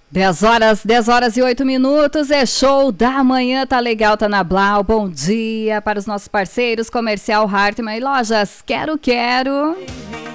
10 horas e 8 minutos, é show da manhã, tá legal, tá na Blau. Bom dia para os nossos parceiros, Comercial Hartmann e Lojas Quero Quero.